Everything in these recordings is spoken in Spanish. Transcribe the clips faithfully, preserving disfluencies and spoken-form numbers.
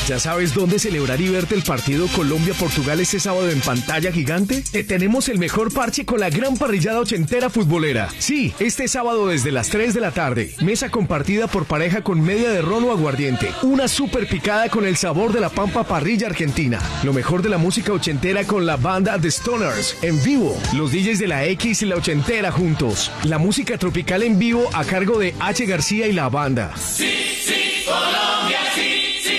¿Ya sabes dónde celebrar y verte el partido Colombia-Portugal este sábado en pantalla gigante? Te tenemos el mejor parche con la gran parrillada ochentera futbolera. Sí, este sábado desde las tres de la tarde. Mesa compartida por pareja con media de ron o aguardiente. Una super picada con el sabor de la pampa parrilla argentina. Lo mejor de la música ochentera con la banda The Stoners. En vivo, los D Js de la X y la ochentera juntos. La música tropical en vivo a cargo de H. García y la banda. Sí, sí, Colombia, sí.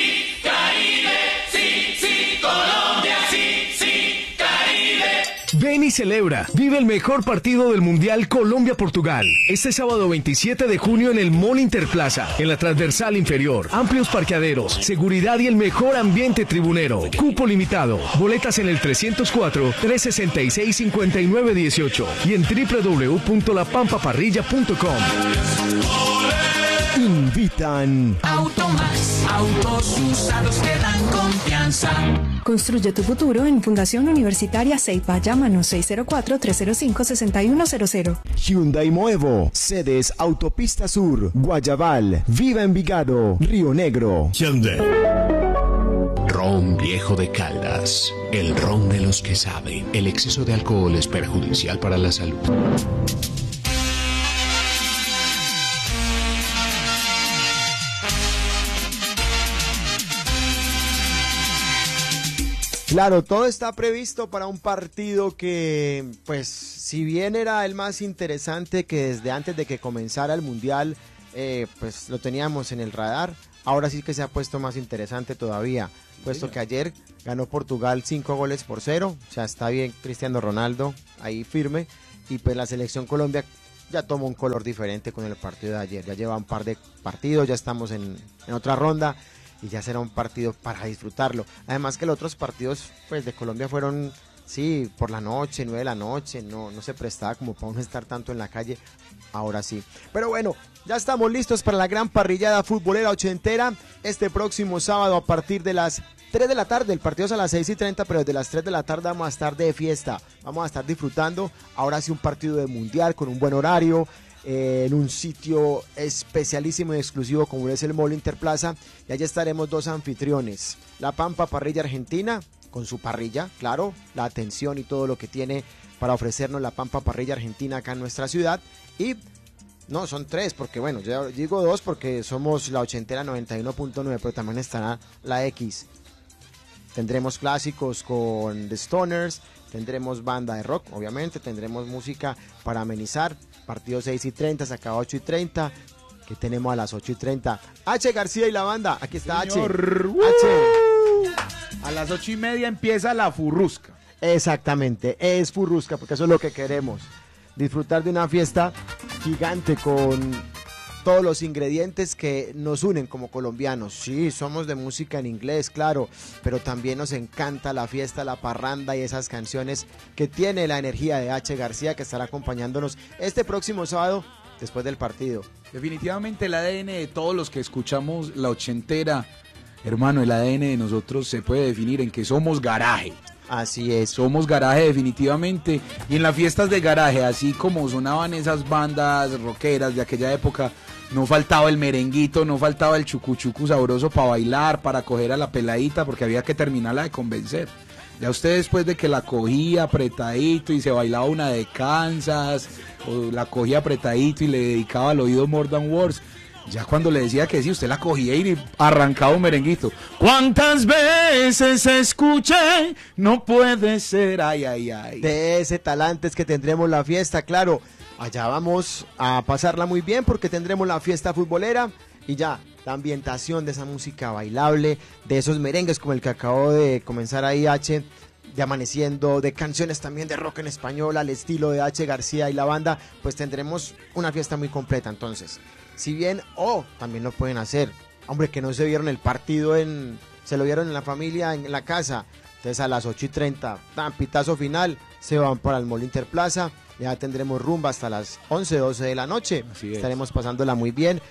Ven y celebra. Vive el mejor partido del Mundial Colombia-Portugal. Este sábado veintisiete de junio en el Mall Interplaza, en la transversal inferior. Amplios parqueaderos, seguridad y el mejor ambiente tribunero. Cupo limitado. Boletas en el trescientos cuatro, trescientos sesenta y seis, cincuenta y nueve dieciocho y en doble u doble u doble u punto la pampa parrilla punto com. Invitan Automax, autos usados que dan confianza. Construye tu futuro en Fundación Universitaria Ceipa. Llámanos seis cero cuatro, tres cero cinco, seis uno cero cero. Hyundai Moevo, sedes Autopista Sur, Guayabal, Viva Envigado, Río Negro. Hyundai. Ron Viejo de Caldas, el ron de los que saben. El exceso de alcohol es perjudicial para la salud. Claro, todo está previsto para un partido que, pues, si bien era el más interesante, que desde antes de que comenzara el Mundial, eh, pues lo teníamos en el radar, ahora sí que se ha puesto más interesante todavía, puesto que ayer ganó Portugal cinco goles por cero, o sea, está bien Cristiano Ronaldo ahí firme, y pues la selección Colombia ya tomó un color diferente con el partido de ayer, ya lleva un par de partidos, ya estamos en, en otra ronda, y ya será un partido para disfrutarlo. Además que los otros partidos pues de Colombia fueron, sí, por la noche, nueve de la noche, no, no se prestaba como para uno estar tanto en la calle, ahora sí. Pero bueno, ya estamos listos para la gran parrillada futbolera ochentera, este próximo sábado a partir de las tres de la tarde, el partido es a las seis y treinta, pero desde las tres de la tarde vamos a estar de fiesta, vamos a estar disfrutando, ahora sí un partido de mundial con un buen horario, Eh, en un sitio especialísimo y exclusivo como es el Mall Interplaza, y allá estaremos dos anfitriones, La Pampa Parrilla Argentina, con su parrilla, claro, la atención y todo lo que tiene para ofrecernos La Pampa Parrilla Argentina acá en nuestra ciudad, y no, son tres, porque bueno, yo digo dos porque somos la ochentera noventa y uno punto nueve, pero también estará la X. Tendremos clásicos con The Stoners, tendremos banda de rock, obviamente, tendremos música para amenizar, partido seis y treinta, se acaba ocho y treinta, que tenemos a las ocho y treinta. H. García y la banda, aquí está Señor. H. H. A las ocho y media empieza la furrusca. Exactamente, es furrusca, porque eso es lo que queremos, disfrutar de una fiesta gigante con todos los ingredientes que nos unen como colombianos. Sí, somos de música en inglés, claro, pero también nos encanta la fiesta, la parranda y esas canciones que tiene la energía de H. García, que estará acompañándonos este próximo sábado después del partido. Definitivamente el A D N de todos los que escuchamos la ochentera, hermano, el A D N de nosotros se puede definir en que somos garaje. Así es. Somos garaje definitivamente, y en las fiestas de garaje, así como sonaban esas bandas rockeras de aquella época, no faltaba el merenguito, no faltaba el chucuchucu sabroso para bailar, para coger a la peladita, porque había que terminarla de convencer. Ya usted después de que la cogía apretadito y se bailaba una de Kansas, o la cogía apretadito y le dedicaba al oído More Than Words, ya cuando le decía que sí, usted la cogía y arrancaba un merenguito. ¿Cuántas veces escuché? No puede ser, ay, ay, ay. De ese talante es que tendremos la fiesta, claro. Allá vamos a pasarla muy bien porque tendremos la fiesta futbolera y ya, la ambientación de esa música bailable, de esos merengues como el que acabó de comenzar ahí H, de Amaneciendo, de canciones también de rock en español al estilo de H. García y la banda, pues tendremos una fiesta muy completa. Entonces, si bien, o oh, también lo pueden hacer, hombre, que no se vieron el partido, en se lo vieron en la familia, en la casa, entonces a las ocho y treinta, tan pitazo final, se van para el Mall Interplaza, ya tendremos rumba hasta las once, doce de la noche, estaremos pasándola muy bien.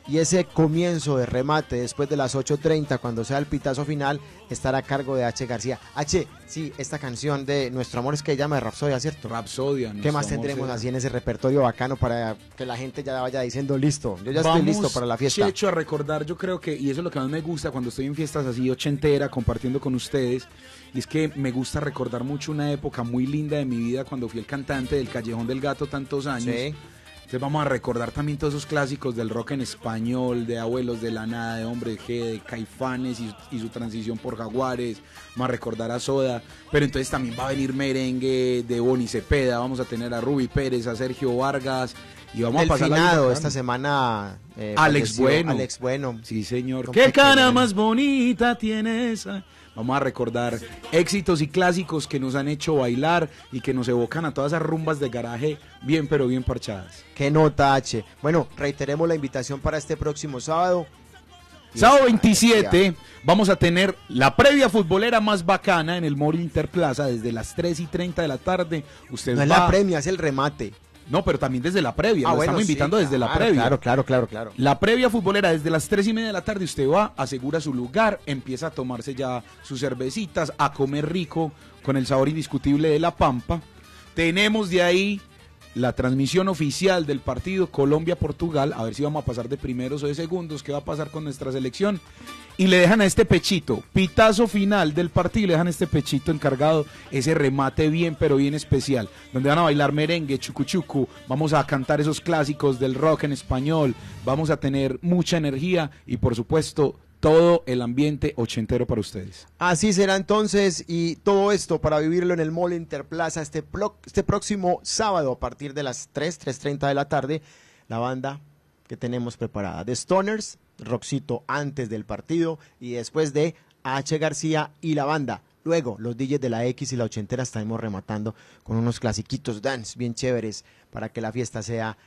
y ese comienzo de remate después de las ocho treinta, cuando sea el pitazo final, estará a cargo de H. García. H, sí, esta canción de Nuestro Amor es que llama de Rapsodia, ¿cierto? Rapsodia. ¿Qué más tendremos así en ese repertorio bacano para que la gente ya vaya diciendo listo? Yo ya Vamos, estoy listo para la fiesta. Checho, a recordar, yo creo que, y eso es lo que más me gusta cuando estoy en fiestas así ochentera, compartiendo con ustedes, y es que me gusta recordar mucho una época muy linda de mi vida cuando fui el cantante del Callejón del Gato tantos años. Sí. Entonces vamos a recordar también todos esos clásicos del rock en español, de Abuelos de la Nada, de Hombre G, de Caifanes y, y su transición por Jaguares. Vamos a recordar a Soda, pero entonces también va a venir merengue de Bonnie Cepeda, vamos a tener a Ruby Pérez, a Sergio Vargas y vamos el a pasar finado esta semana. Eh, Alex Bueno. Alex Bueno. Sí, señor. Con ¿Qué cara pequeño. más bonita tiene esa? Vamos a recordar éxitos y clásicos que nos han hecho bailar y que nos evocan a todas esas rumbas de garaje bien pero bien parchadas. Qué nota, H. Bueno, reiteremos la invitación para este próximo sábado. Sábado veintisiete vamos a tener la previa futbolera más bacana en el Mall Interplaza desde las tres y treinta de la tarde. Usted No va... es la premia, es el remate. No, pero también desde la previa, Ah, lo bueno, estamos sí, invitando desde la claro, previa. Claro, claro, claro, claro. La previa futbolera desde las tres y media de la tarde, usted va, asegura su lugar, empieza a tomarse ya sus cervecitas, a comer rico con el sabor indiscutible de la Pampa. Tenemos de ahí la transmisión oficial del partido Colombia-Portugal, a ver si vamos a pasar de primeros o de segundos, qué va a pasar con nuestra selección. Y le dejan a este pechito, pitazo final del partido, le dejan a este pechito encargado, ese remate bien pero bien especial, donde van a bailar merengue, chucuchucu, vamos a cantar esos clásicos del rock en español, vamos a tener mucha energía y por supuesto todo el ambiente ochentero para ustedes. Así será entonces, y todo esto para vivirlo en el Mall Interplaza este, pro, este próximo sábado a partir de las tres, tres treinta de la tarde, la banda que tenemos preparada de Stoners, Roxito antes del partido y después de H. García y la banda. Luego los D Js de la X y la ochentera estaremos rematando con unos clasiquitos dance bien chéveres para que la fiesta sea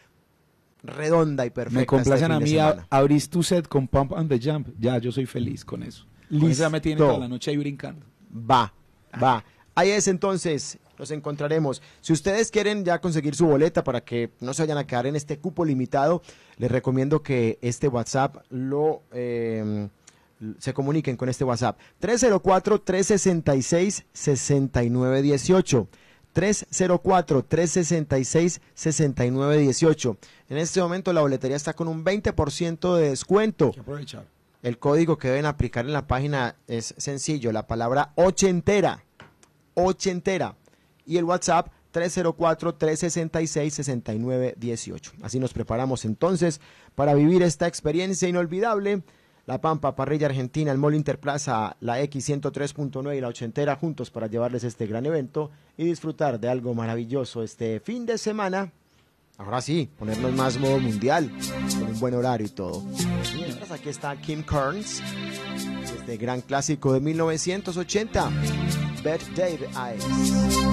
redonda y perfecta. Me complacen este a fin de mí, a- semana. abrís tu set con Pump and the Jump, ya yo soy feliz con eso. Con eso ya me tiene Listo. toda la noche ahí brincando. Va, va. Ahí es entonces, los encontraremos. Si ustedes quieren ya conseguir su boleta para que no se vayan a quedar en este cupo limitado, les recomiendo que este WhatsApp lo eh, se comuniquen con este WhatsApp. tres cero cuatro, tres seis seis, seis nueve uno ocho. tres cero cuatro, tres seis seis, seis nueve uno ocho. En este momento la boletería está con un veinte por ciento de descuento. Hay que aprovechar. El código que deben aplicar en la página es sencillo, la palabra ochentera, ochentera, y el WhatsApp tres cero cuatro, tres seis seis, seis nueve uno ocho. Así nos preparamos entonces para vivir esta experiencia inolvidable. La Pampa, Parrilla Argentina, el Mall Interplaza, la X ciento tres punto nueve y la ochentera juntos para llevarles este gran evento y disfrutar de algo maravilloso este fin de semana. Ahora sí, ponernos más modo mundial, con un buen horario y todo. Mientras aquí está Kim Carnes, este gran clásico de mil novecientos ochenta, Bad Day Eyes.